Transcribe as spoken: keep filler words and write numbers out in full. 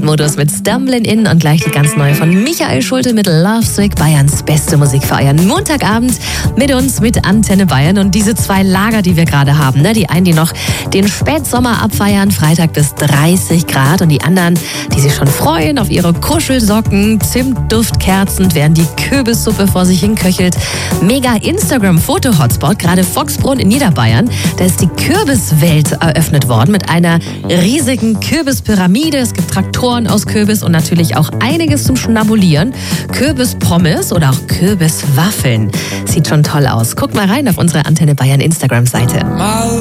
Abendmodus mit Stumbling In und gleich die ganz neue von Michael Schulte mit Love Sick, Bayerns beste Musik für euren Montagabend mit uns, mit Antenne Bayern. Und diese zwei Lager, die wir gerade haben, ne? Die einen, die noch den Spätsommer abfeiern, Freitag bis dreißig Grad, und die anderen, die sich schon freuen auf ihre Kuschelsocken, Zimtduftkerzen, während die Kürbissuppe vor sich hin köchelt. Mega Instagram-Foto-Hotspot, gerade Foxbrunn in Niederbayern. Da ist die Kürbiswelt eröffnet worden mit einer riesigen Kürbispyramide. Es gibt Traktoren aus Kürbis und natürlich auch einiges zum Schnabulieren. Kürbispommes oder auch Kürbiswaffeln. Sieht schon toll aus. Guckt mal rein auf unsere Antenne Bayern Instagram-Seite.